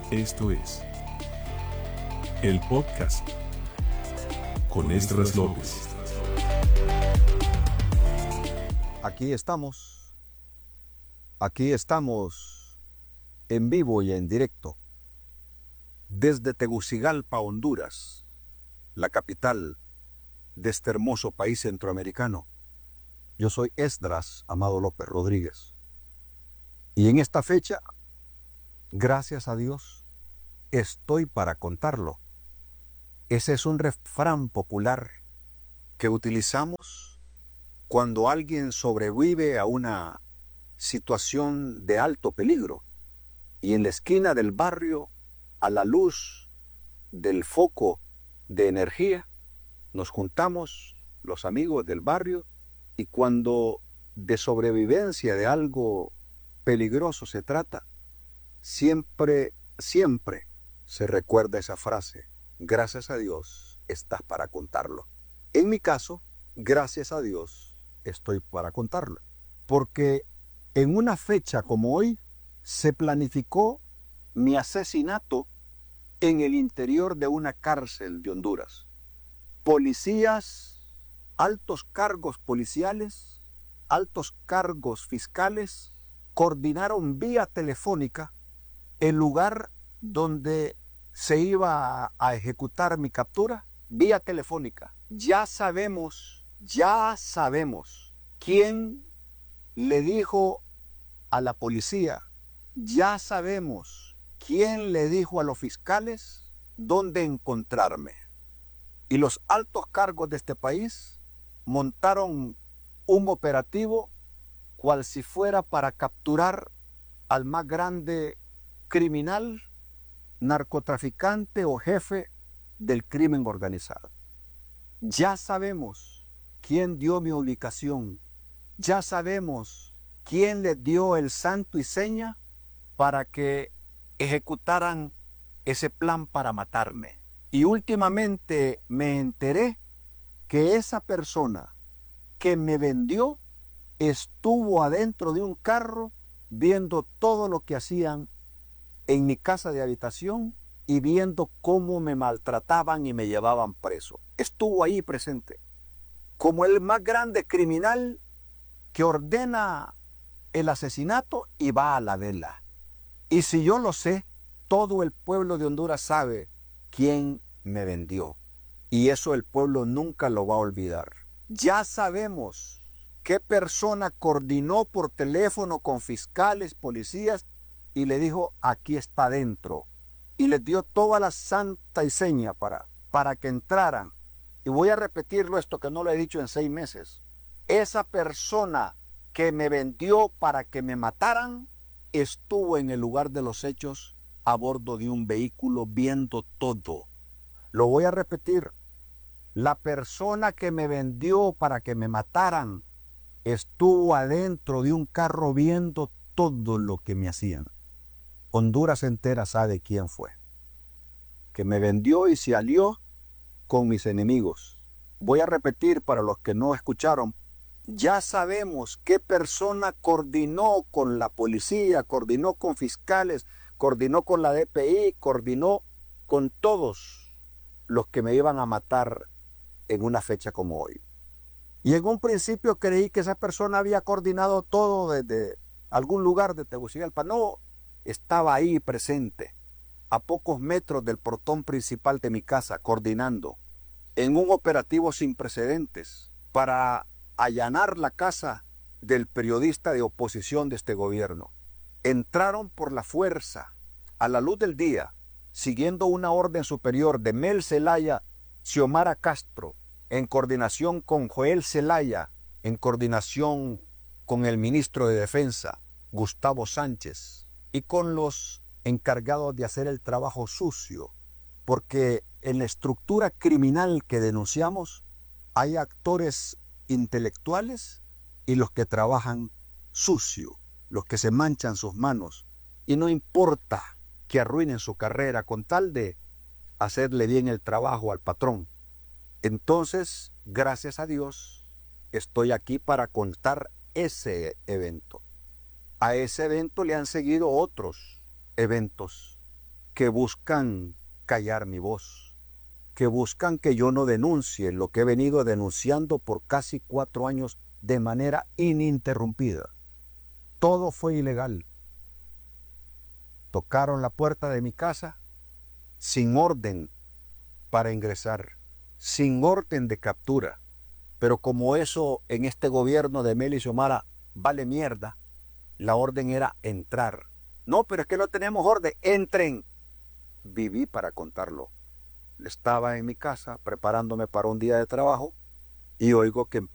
Esto es el podcast con Esdras López. Aquí estamos en vivo y en directo desde Tegucigalpa, Honduras, la capital de este hermoso país centroamericano. Yo soy Esdras Amado López Rodríguez. Y en esta fecha, gracias a Dios, estoy para contarlo. Ese es un refrán popular que utilizamos cuando alguien sobrevive a una situación de alto peligro y en la esquina del barrio, a la luz del foco de energía, nos juntamos los amigos del barrio y cuando de sobrevivencia de algo peligroso se trata, siempre se recuerda esa frase: gracias a Dios estás para contarlo. En mi caso, gracias a Dios estoy para contarlo, porque en una fecha como hoy se planificó mi asesinato en el interior de una cárcel de Honduras. Policías, altos cargos policiales, altos cargos fiscales, coordinaron vía telefónica el lugar donde se iba a ejecutar mi captura, vía telefónica. Ya sabemos quién le dijo a la policía, ya sabemos quién le dijo a los fiscales dónde encontrarme. Y los altos cargos de este país montaron un operativo cual si fuera para capturar al más grande criminal, narcotraficante o jefe del crimen organizado. Ya sabemos quién dio mi ubicación. Ya sabemos quién les dio el santo y seña para que ejecutaran ese plan para matarme. Y últimamente me enteré que esa persona que me vendió estuvo adentro de un carro viendo todo lo que hacían en mi casa de habitación y viendo cómo me maltrataban y me llevaban preso. Estuvo ahí presente, como el más grande criminal que ordena el asesinato y va a la vela. Y si yo lo sé, todo el pueblo de Honduras sabe quién me vendió. Y eso el pueblo nunca lo va a olvidar. Ya sabemos qué persona coordinó por teléfono con fiscales, policías, y le dijo, aquí está adentro. Y les dio toda la santa y seña para que entraran. Y voy a repetirlo esto que no lo he dicho en 6 meses. Esa persona que me vendió para que me mataran estuvo en el lugar de los hechos a bordo de un vehículo viendo todo. Lo voy a repetir. La persona que me vendió para que me mataran estuvo adentro de un carro viendo todo lo que me hacían. Honduras entera sabe quién fue. Que me vendió y se alió con mis enemigos. Voy a repetir para los que no escucharon. Ya sabemos qué persona coordinó con la policía, coordinó con fiscales, coordinó con la DPI, coordinó con todos los que me iban a matar en una fecha como hoy. Y en un principio creí que esa persona había coordinado todo desde algún lugar de Tegucigalpa. No, estaba ahí presente, a pocos metros del portón principal de mi casa, coordinando en un operativo sin precedentes para allanar la casa del periodista de oposición de este gobierno. Entraron por la fuerza, a la luz del día, siguiendo una orden superior de Mel Zelaya, Xiomara Castro, en coordinación con Joel Zelaya, en coordinación con el ministro de Defensa, Gustavo Sánchez, y con los encargados de hacer el trabajo sucio, porque en la estructura criminal que denunciamos hay actores intelectuales y los que trabajan sucio, los que se manchan sus manos, y no importa que arruinen su carrera con tal de hacerle bien el trabajo al patrón. Entonces, gracias a Dios, estoy aquí para contar ese evento. A ese evento le han seguido otros eventos que buscan callar mi voz, que buscan que yo no denuncie lo que he venido denunciando por casi 4 años de manera ininterrumpida. Todo fue ilegal. Tocaron la puerta de mi casa sin orden para ingresar, sin orden de captura. Pero como eso en este gobierno de Meli Xiomara vale mierda, la orden era entrar. No, pero es que no tenemos orden, entren. Viví para contarlo. Estaba en mi casa preparándome para un día de trabajo y oigo que